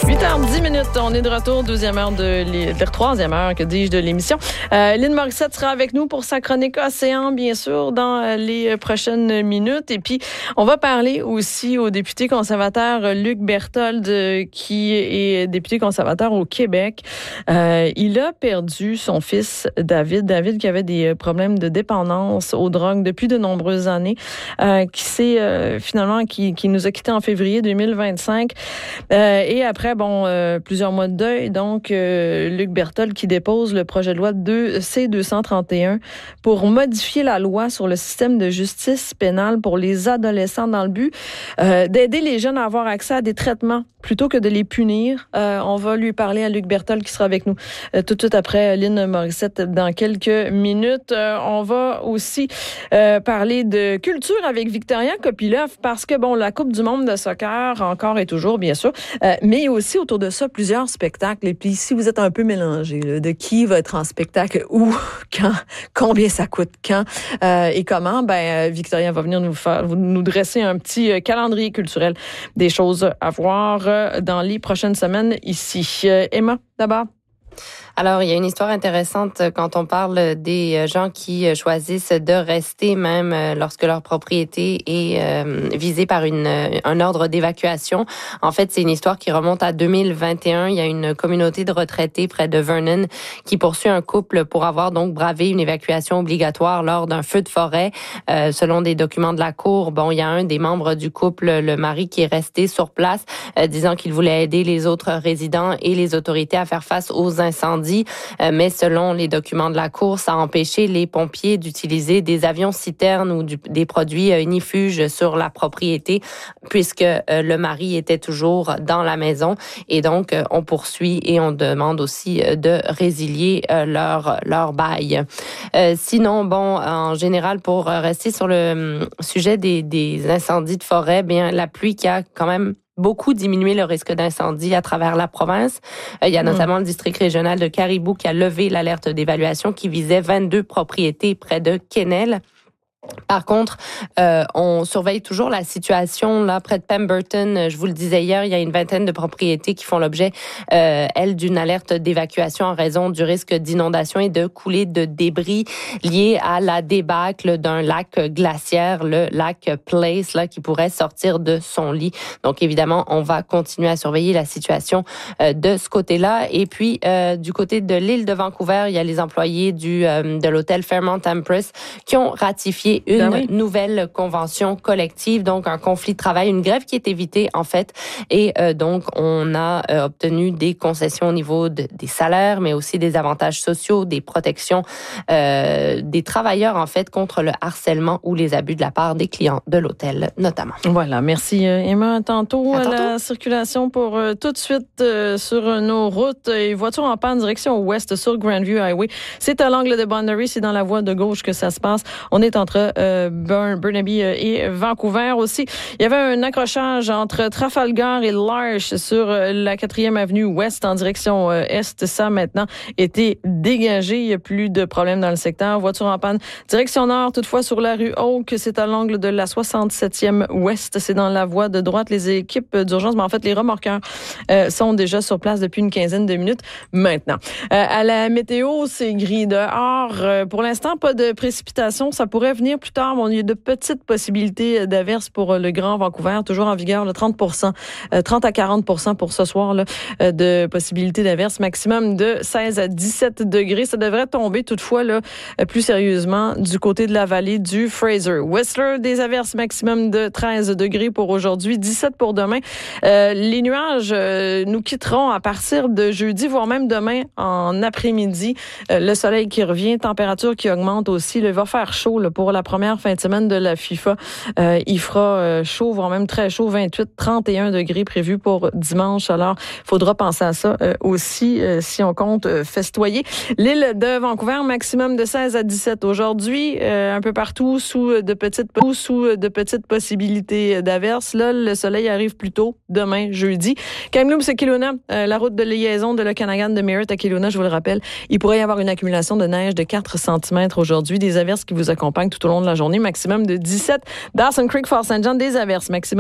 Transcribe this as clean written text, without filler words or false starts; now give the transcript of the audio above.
8h10, on est de retour, troisième heure, que dis-je, de l'émission. Lynn Morissette sera avec nous pour sa chronique Océan, bien sûr, dans les prochaines minutes. Et puis, on va parler aussi au député conservateur Luc Berthold, qui est député conservateur au Québec. Il a perdu son fils, David, qui avait des problèmes de dépendance aux drogues depuis de nombreuses années, qui nous a quittés en février 2025. Et après, plusieurs mois de deuil, donc Luc Berthold qui dépose le projet de loi C-231 pour modifier la loi sur le système de justice pénale pour les adolescents dans le but d'aider les jeunes à avoir accès à des traitements plutôt que de les punir. On va lui parler à Luc Berthold qui sera avec nous tout de suite après Lynn Morissette dans quelques minutes. On va aussi parler de culture avec Victoria Kopylov parce que, la Coupe du monde de soccer, encore et toujours, bien sûr, mais aussi autour de ça, plusieurs spectacles. Et puis, si vous êtes un peu mélangé, de qui va être en spectacle, où, quand, combien ça coûte, quand et comment, Victoria va venir nous dresser un petit calendrier culturel des choses à voir dans les prochaines semaines ici. Emma, d'abord. Alors, il y a une histoire intéressante quand on parle des gens qui choisissent de rester même lorsque leur propriété est visée par un ordre d'évacuation. En fait, c'est une histoire qui remonte à 2021. Il y a une communauté de retraités près de Vernon qui poursuit un couple pour avoir donc bravé une évacuation obligatoire lors d'un feu de forêt. Selon des documents de la cour, il y a un des membres du couple, le mari, qui est resté sur place, disant qu'il voulait aider les autres résidents et les autorités à faire face aux incendies. Mais selon les documents de la cour, ça a empêché les pompiers d'utiliser des avions citernes ou des produits ignifuges sur la propriété puisque le mari était toujours dans la maison. Et donc, on poursuit et on demande aussi de résilier leur bail. Sinon, en général, pour rester sur le sujet des incendies de forêt, la pluie qui a quand même beaucoup diminué le risque d'incendie à travers la province. Il y a notamment le district régional de Caribou qui a levé l'alerte d'évaluation qui visait 22 propriétés près de Quesnel. Par contre, on surveille toujours la situation là près de Pemberton. Je vous le disais hier, il y a une vingtaine de propriétés qui font l'objet, d'une alerte d'évacuation en raison du risque d'inondation et de coulée de débris liés à la débâcle d'un lac glaciaire, le lac Place, là, qui pourrait sortir de son lit. Donc, évidemment, on va continuer à surveiller la situation de ce côté-là. Et puis, du côté de l'île de Vancouver, il y a les employés de l'hôtel Fairmont Empress qui ont ratifié une nouvelle convention collective, donc un conflit de travail, une grève qui est évitée en fait. Et donc, on a obtenu des concessions au niveau des salaires, mais aussi des avantages sociaux, des protections des travailleurs en fait contre le harcèlement ou les abus de la part des clients de l'hôtel notamment. Voilà, merci Emma. Tantôt. La circulation pour tout de suite sur nos routes et voitures en panne direction ouest sur Grandview Highway. C'est à l'angle de Boundary, c'est dans la voie de gauche que ça se passe. On est entre Burnaby et Vancouver aussi. Il y avait un accrochage entre Trafalgar et L'Arche sur la 4e avenue ouest en direction est. Ça, maintenant, été dégagé. Il n'y a plus de problème dans le secteur. Voiture en panne. Direction nord, toutefois, sur la rue Oak, c'est à l'angle de la 67e ouest. C'est dans la voie de droite. Les équipes d'urgence, mais en fait, les remorqueurs sont déjà sur place depuis une quinzaine de minutes maintenant. À la météo, c'est gris dehors. Pour l'instant, pas de précipitation. Ça pourrait venir plus tard, il y a de petites possibilités d'averses pour le Grand Vancouver, toujours en vigueur, le 30 à 40% pour ce soir là, de possibilités d'averses, maximum de 16 à 17 degrés. Ça devrait tomber toutefois là, plus sérieusement du côté de la vallée du Fraser. Whistler, des averses maximum de 13 degrés pour aujourd'hui, 17 pour demain. Les nuages nous quitteront à partir de jeudi, voire même demain en après-midi. Le soleil qui revient, température qui augmente aussi. Il va faire chaud là, pour la première fin de semaine de la FIFA. Il fera chaud, voire même très chaud, 28-31 degrés prévus pour dimanche. Alors, il faudra penser à ça aussi si on compte festoyer. L'île de Vancouver, maximum de 16 à 17 aujourd'hui. Un peu partout, sous de petites possibilités d'averses. Là, le soleil arrive plus tôt demain, jeudi. Kamloops et Kelowna, la route de liaison de l'Okanagan de Merritt à Kelowna, je vous le rappelle, il pourrait y avoir une accumulation de neige de 4 cm aujourd'hui. Des averses qui vous accompagnent tout au long de la journée, maximum de 17. Dawson Creek, Fort St. John, des averses, maximum